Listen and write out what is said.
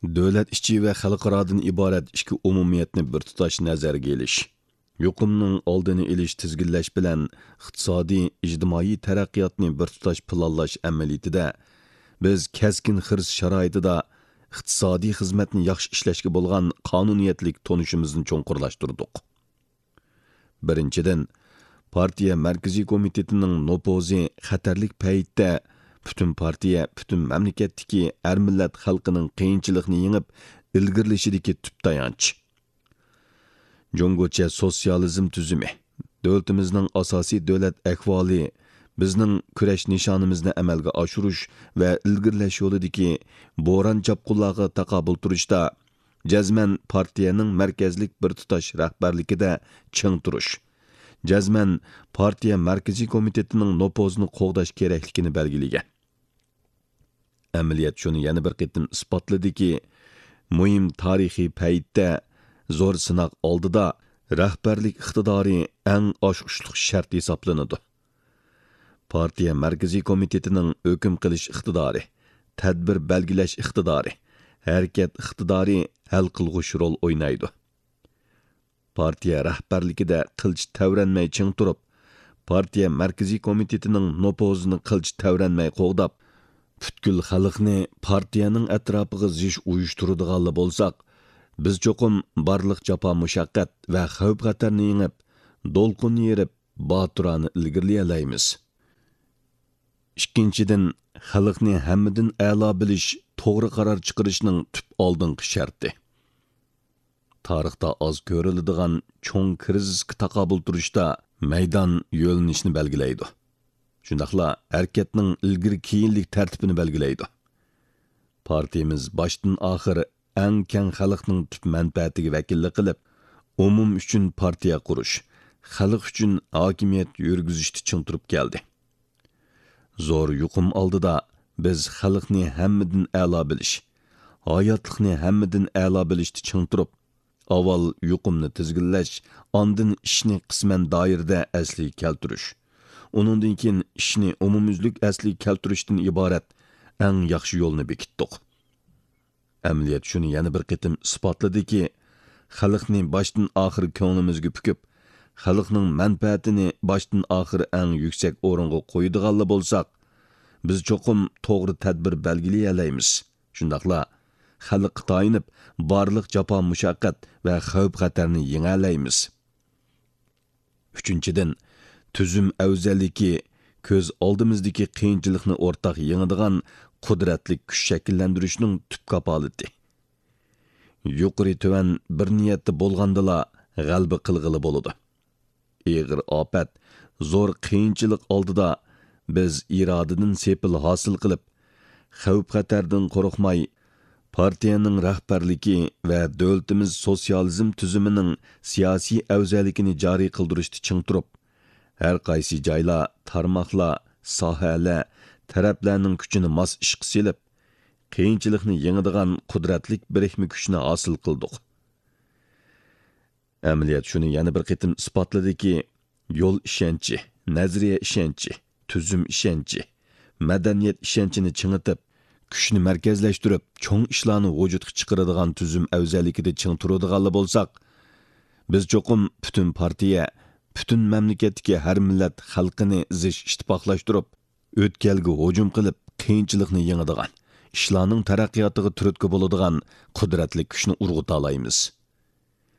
Davlat ichi va xalqarodan iborat ikki umumiyatni bir tutash nazarga elish, yuqumning oldini olish tizginlash bilan iqtisodiy, ijtimoiy taraqqiyotni bir tutash planlash amaliyotida biz keskin xirs sharoitida iqtisodiy xizmatni yaxshi ishlashga bo'lgan qonuniyatlik tonishimizni cho'nqurlashtirdik. Birinchidan, partiya markaziy komitetining nopozi xatarlik paytda bütün partiya, bütün mamlakatdagi er millat xalqining qiyinchilikni yengib ilgirlashidagi tüp tayanch. Jongocha sotsializm tuzumi, davlatimizning asosiy davlat ahvoli, bizning kurash nishonimizni amalga oshirish va ilgirlash yo'lidagi bo'ron chapqunlarga taqobil turishda jazman partiyaning markazlik bir tutash rahbarligida ching turish, jazman partiya markaziy komitetining nopozini qo'g'dash kerakligini belgilagan. Amaliyat shuni yana bir qitim isbotladiki, muhim tarixiy paytda zo'r sinoq oldida rahbarlik iqtidori eng oshqushliq shart hisoblanadi. Partiya markaziy komitetining hukm qilish iqtidori, tadbir belgilash iqtidori, harakat iqtidori hal qilg'uch rol o'ynaydi. Partiya rahbarligida qilch tavranmay ching turib, partiya markaziy komitetining nopozini qilch tavranmay qo'g'dab, butkul xalqni partiyaning atrofiga zish uyushtiradiganlar bo'lsak, biz cho'qim barliq jafo mushaqqat va xavf xatarni yengib, do'lqinni yerib, boturani ilgirlay olamiz. Ikkinchidan, xalqni hammadan a'lo bilish, to'g'ri qaror chiqarishning tüp oldingi sharti. Tarixda az ko'riladigan cho'ng krizisga taqobil turishda maydon yo'linishni belgilaydi. Shundaqla harakatning ilgir keyinlik tartibini belgilaydi. Partiyamiz boshdan oxir eng keng xalqning tüp manfaatiga vakillik qilib, umum uchun partiya qurish, xalq uchun hokimiyat yurgizishni ching turib keldi. Zo'r yuqum oldida biz xalqni hammadan a'lo bilish, hayotlikni hammadan a'lo bilishni ching turib, avval yuqumni tizginlash, ondan ishni qisman doirada asli keltirish, uningdan keyin ishni umumyuzlik asli keltirishdan iborat eng yaxshi yo'lni bekitdik. Amaliyat shuni yana bir qitim isbotladiki, xalqni boshdan oxir ko'nglimizga pukib, xalqning manfaatini boshdan oxir eng yuksak o'ringa qo'yadiganlar bo'lsak, biz cho'qim to'g'ri tadbir belgilay olamiz. Shundaqla xalqqa tayinib, barliq jafo mushaqqat va xavf xatarni yenga olamiz. Uchinchidan, tuzum afzalligi ko'z oldimizdagi qiyinchilikni o'rtaq yengadigan qudratli kuch shakllantirishning tüp kapolati. Yuqori tuvan bir niyatda bo'lgandala g'alaba qilg'ili bo'ladi. Ig'ir ofat, zo'r qiyinchilik oldida biz irodadan sepil hosil qilib, xavf xatardan qo'rqmay, partiyaning rahbarligi va davlatimiz sotsializm tuzumining siyosiy afzalligini joriy qildirishni ching turib, har qaysi joylar, tarmoqlar, sohalar, taraflarning kuchini mos ishqa selib, qiyinchilikni yengadigan qudratlik birikma kuchni hosil qildik. Amaliyat shuni yana bir qitim isbotladiki, yo'l ishonchi, nazariya ishonchi, tuzum ishonchi, madaniyat ishonchini chingitib, kuchni markazlashtirib, cho'ng ishlarni vujudga chiqaradigan tuzum afzalligida ching turadiganlar bo'lsak, biz cho'qim butun partiya, butun mamlakatdagi har millat xalqini zish ittifoqlashtirib, o'tkalga hujum qilib, qiyinchilikni yengadigan, ishlarning taraqqiyotiga turtki bo'ladigan qudratli kuchni urg'uta olamiz.